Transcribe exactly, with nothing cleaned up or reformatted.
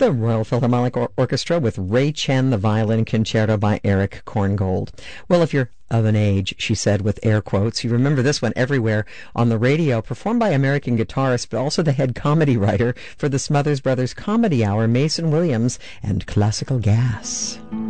the Royal Philharmonic Or- Orchestra with Ray Chen, the Violin Concerto by Eric Korngold. Well, if you're of an age, she said with air quotes, you remember this one everywhere on the radio, performed by American guitarist, but also the head comedy writer for the Smothers Brothers Comedy Hour, Mason Williams, and Classical Gas.